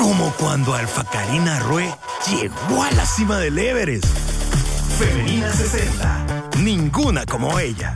Como cuando Alfa Karina Rue llegó a la cima del Everest. Femenina 60. Ninguna como ella.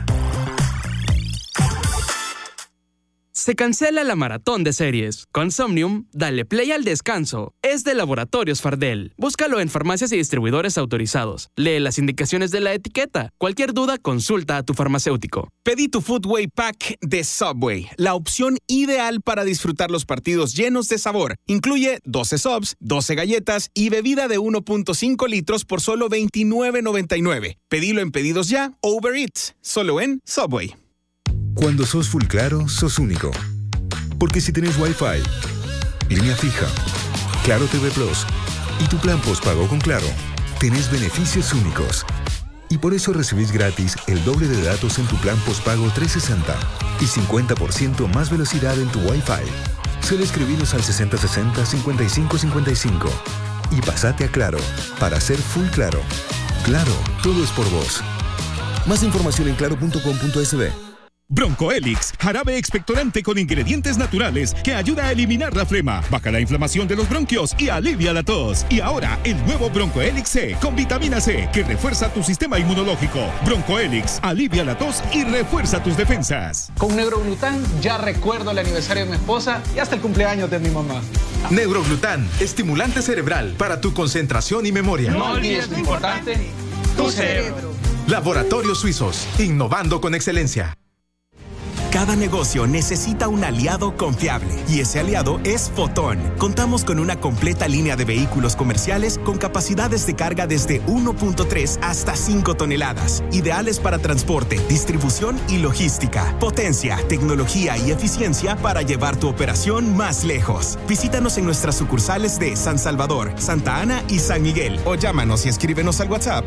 Se cancela la maratón de series. Con Somnium, dale play al descanso. Es de Laboratorios Fardel. Búscalo en farmacias y distribuidores autorizados. Lee las indicaciones de la etiqueta. Cualquier duda, consulta a tu farmacéutico. Pedí tu Foodway Pack de Subway, la opción ideal para disfrutar los partidos llenos de sabor. Incluye 12 subs, 12 galletas y bebida de 1.5 litros por solo $29.99. Pedilo en Pedidos Ya o Uber Eats, solo en Subway. Cuando sos full claro, sos único. Porque si tenés Wi-Fi, línea fija, Claro TV Plus y tu plan postpago con Claro, tenés beneficios únicos. Y por eso recibís gratis el doble de datos en tu plan postpago 360 y 50% más velocidad en tu Wi-Fi. Solo escribinos al 6060-5555 y pasate a Claro para ser full claro. Claro, todo es por vos. Más información en claro.com.sb. Bronco Helix, jarabe expectorante con ingredientes naturales que ayuda a eliminar la flema, baja la inflamación de los bronquios y alivia la tos. Y ahora, el nuevo Bronco Helix C con vitamina C que refuerza tu sistema inmunológico. Bronco Helix, alivia la tos y refuerza tus defensas. Con Neuroglután ya recuerdo el aniversario de mi esposa y hasta el cumpleaños de mi mamá. Neuroglután, estimulante cerebral para tu concentración y memoria. No olvides lo importante, tu cerebro. Laboratorios Suizos, innovando con excelencia. Cada negocio necesita un aliado confiable y ese aliado es Fotón. Contamos con una completa línea de vehículos comerciales con capacidades de carga desde 1.3 hasta 5 toneladas, ideales para transporte, distribución y logística. Potencia, tecnología y eficiencia para llevar tu operación más lejos. Visítanos en nuestras sucursales de San Salvador, Santa Ana y San Miguel o llámanos y escríbenos al WhatsApp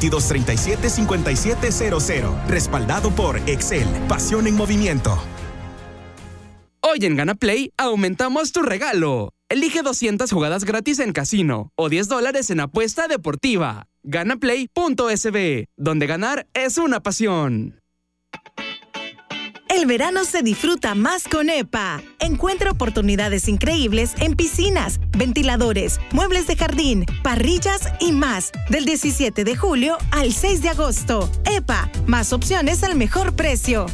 2237-5700. Respaldado por Excel, pasión en movimiento. Hoy en Gana Play aumentamos tu regalo. Elige 200 jugadas gratis en casino o $10 en apuesta deportiva. Ganaplay.sb, donde ganar es una pasión. El verano se disfruta más con EPA. Encuentra oportunidades increíbles en piscinas, ventiladores, muebles de jardín, parrillas y más. Del 17 de julio al 6 de agosto. EPA, más opciones al mejor precio.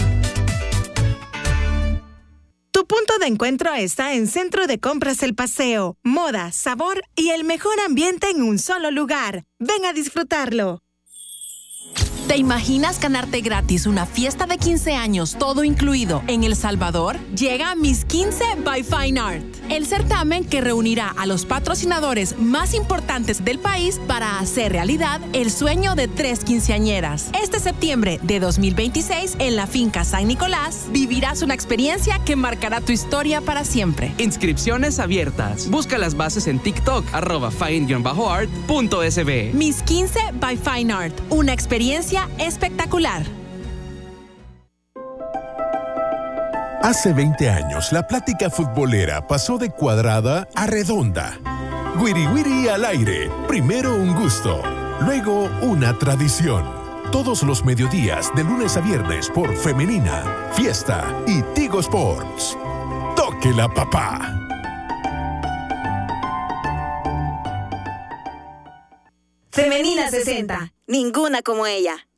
Tu punto de encuentro está en Centro de Compras El Paseo. Moda, sabor y el mejor ambiente en un solo lugar. Ven a disfrutarlo. ¿Te imaginas ganarte gratis una fiesta de 15 años, todo incluido, en El Salvador? Llega Miss 15 by Fine Art, el certamen que reunirá a los patrocinadores más importantes del país para hacer realidad el sueño de 3 quinceañeras. Este septiembre de 2026, en la finca San Nicolás, vivirás una experiencia que marcará tu historia para siempre. Inscripciones abiertas. Busca las bases en TikTok, @fine_art.sb. Miss 15 by Fine Art, una experiencia espectacular. Hace 20 años, la plática futbolera pasó de cuadrada a redonda. Wiri Wiri al aire. Primero un gusto, luego una tradición. Todos los mediodías, de lunes a viernes, por Femenina, Fiesta y Tigo Sports. ¡Tóquela, papá! Femenina 60. Ninguna como ella.